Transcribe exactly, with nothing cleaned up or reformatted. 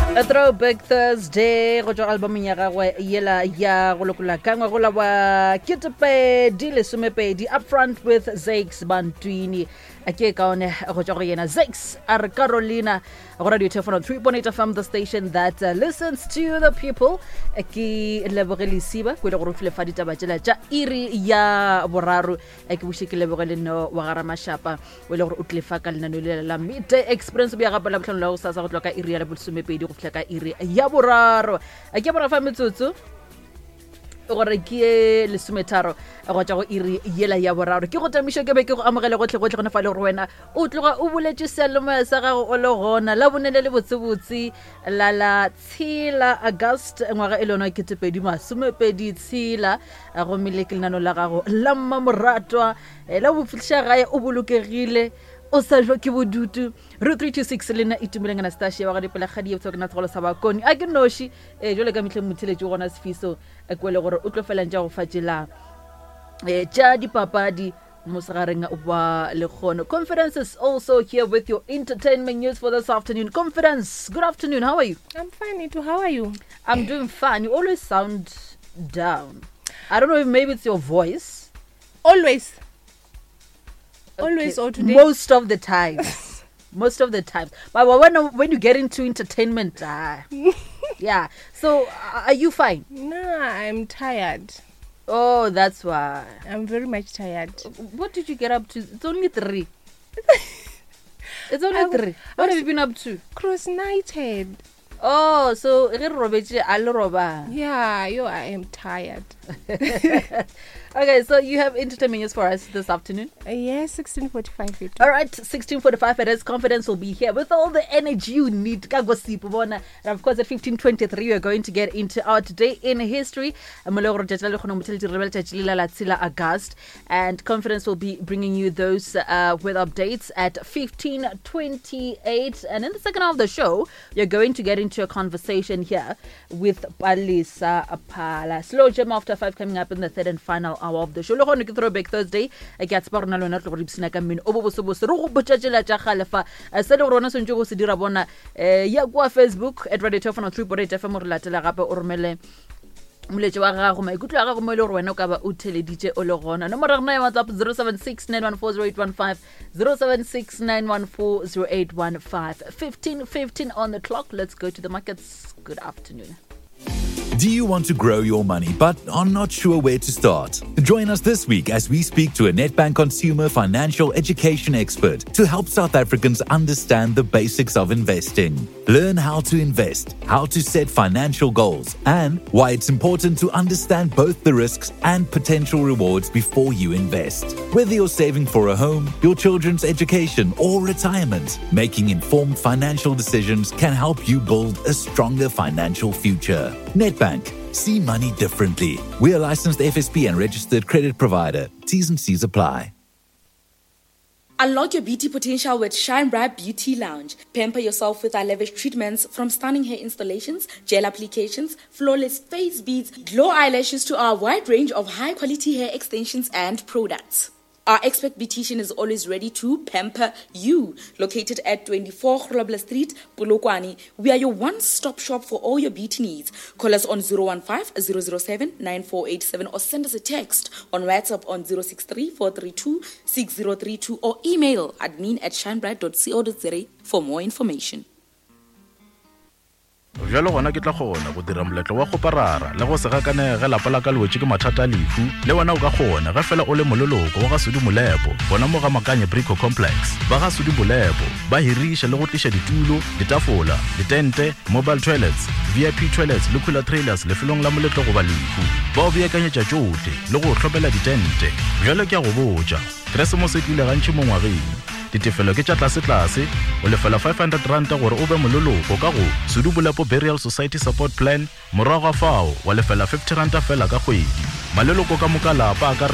A Throwback Thursday go tswa albumeng ya gagwe yela ya go lokola ka ngwa go la wa ketepedi le somepedi Upfront with Zakes Bantwini a ke ka one go tswa go yena Zakes are Carolina go radio telephone three point eight F M, the station that uh, listens to the people. Ke lebogele siba go le go rufile fa ditaba tsela tsa iri ya boraro ke bushike lebogele no wa gara mashapa o le gore o tlefa ka lenano le la midday experience be ya gapa la botlhano la go sa sa go tloka iri ya le bolsomepedi go fitla ka iri ya boraro a ke bona fa metsotso gore ke le sumetaro go tsa go iri yela ya boraro ke go tamisho ke be ke go amogele go tle go tle go fa le gore wena o tloga o buletse selemo sa gago o le gona la bonele le botsebotsi la la tshila August ngwaga e lona ke tepedi masomepedi tshila go mile ke lenano la gago la mmamoratwa la bo fitlha gae o bolokegile o sa jwa ke bodutu ro three two six lena itumele ngana stashi wa ga dipela gadi yotso kana tsolo sa bakoni a ke noshi e jole ka mitle mothiletse gona sefiso e kwele gore o tlo fela ntja go fatshela e tja dipapadi mosagareng wa le khono. Conference is also here with your entertainment news for this afternoon. Conference, good afternoon, how are you? I'm fine, too. How are you? I'm doing fine. You always sound down. I don't know if maybe it's your voice. Always. Okay. Always or today? Most of the time. Most of the time. But when when you get into entertainment, uh, yeah. So, uh, are you fine? Nah, I'm tired. Oh, that's why. I'm very much tired. What did you get up to? It's only three. It's only I, three. What have you been up to? Cross-nighted. Oh, so yeah, yo, I am tired. Okay, so you have entertainment news for us this afternoon? Uh, yes, sixteen forty-five. All right, sixteen forty-five, it is Confidence will be here with all the energy you need. And of course, at fifteen twenty-three, we are going to get into our Today in History. August. And Confidence will be bringing you those uh, with updates at fifteen twenty-eight. And in the second half of the show, you're going to get into a conversation here with Palisa Apala. Slow jam after five coming up in the third and final hour of the show. Lo go ke Throwback Thursday e ke tsparona lona tlo go dipsina ka mmino o bo boso boso re go botšatšela tša khalefa se le rona sentse go se dira bona eh ya kwa Facebook at radio telephone three point eight F M re latela gape o romele moletse wa gago maikutlo a gago mo ile gore wena o ka ba o theleditše o le gona nomoro rena ya WhatsApp zero seven six nine one four zero eight one five zero seven six nine one four zero eight one five. Fifteen fifteen on the clock. Let's go to the markets. Good afternoon. Do you want to grow your money but are not sure where to start? Join us this week as we speak to a Nedbank consumer financial education expert to help South Africans understand the basics of investing. Learn how to invest, how to set financial goals, and why it's important to understand both the risks and potential rewards before you invest. Whether you're saving for a home, your children's education, or retirement, making informed financial decisions can help you build a stronger financial future. Nedbank. See money differently. We are licensed F S P and registered credit provider. T's and C's apply. Unlock your beauty potential with Shine Bright Beauty Lounge. Pamper yourself with our lavish treatments from stunning hair installations, gel applications, flawless face beads, glow eyelashes to our wide range of high-quality hair extensions and products. Our expert beautician is always ready to pamper you. Located at twenty-four Grobler Street, Polokwane, we are your one-stop shop for all your beauty needs. Call us on zero one five, zero zero seven, nine four eight seven or send us a text on WhatsApp on zero six three, four three two, six zero three two or email admin at shinebright dot co dot za for more information. Jalo gona ke tla gona go dira moletlo wa go parara le go se ga kana ga lapala ka lwetse ke mathata lefu le wena o ka gona ga fela o le mololoko wa ga Sudi Molepo bona mo ga Makanye Brico Complex ba ga Sudi Molepo ba hirisha le go tlisha ditulo ditafola ditente mobile toilets V I P toilets le cooler trailers le felong la moletlo go ba lefu ba o beakanyetša tšote le go tlhopela ditente jalo ke a go botša Christmas e tlile gantši mo ngwageng ditefelo ke tša tlase tlase o lefela five hundred rand gore o be mololoko ka go Sudi Molepo Burial Society Support Plan morago ga fao wa lefela fifty rand fela ka kgwedi maleloko ka moka lapa ka